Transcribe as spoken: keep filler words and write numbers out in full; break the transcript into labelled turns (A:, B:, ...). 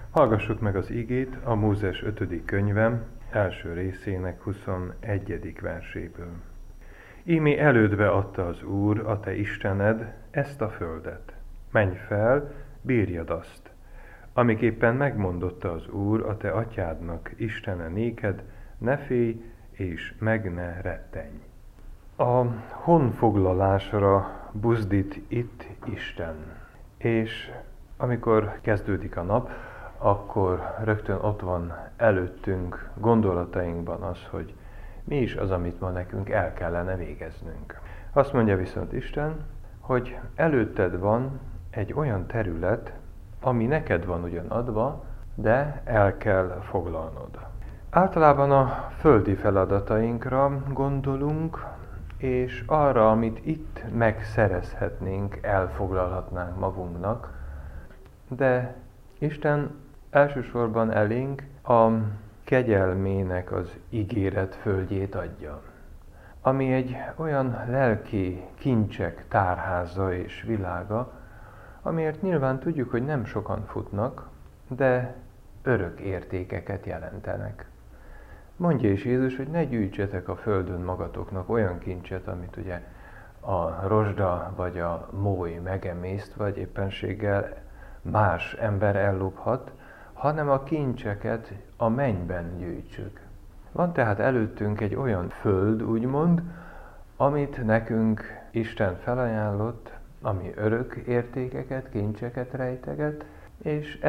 A: Hallgassuk meg az igét a Mózes ötödik könyve első részének huszonegyedik verséből. Ímé elődbe adta az Úr, a te Istened, ezt a földet. Menj fel, bírjad azt, amiképpen megmondotta az Úr, a te atyádnak, Istene néked, ne félj és meg ne rettenj. A honfoglalásra buzdít itt Isten, és amikor kezdődik a nap, akkor rögtön ott van előttünk gondolatainkban az, hogy mi is az, amit ma nekünk el kellene végeznünk. Azt mondja viszont Isten, hogy előtted van egy olyan terület, ami neked van ugyan adva, de el kell foglalnod. Általában a földi feladatainkra gondolunk, és arra, amit itt megszerezhetnénk, elfoglalhatnánk magunknak, de Isten elsősorban elénk a kegyelmének az ígéret földjét adja, ami egy olyan lelki kincsek tárháza és világa, amiért nyilván tudjuk, hogy nem sokan futnak, de örök értékeket jelentenek. Mondja is Jézus, hogy ne gyűjtsetek a földön magatoknak olyan kincset, amit ugye a rozsda vagy a mój megemészt, vagy éppenséggel más ember ellophat, hanem a kincseket a mennyben gyűjtsük. Van tehát előttünk egy olyan föld, úgymond, amit nekünk Isten felajánlott, ami örök értékeket, kincseket rejteget, és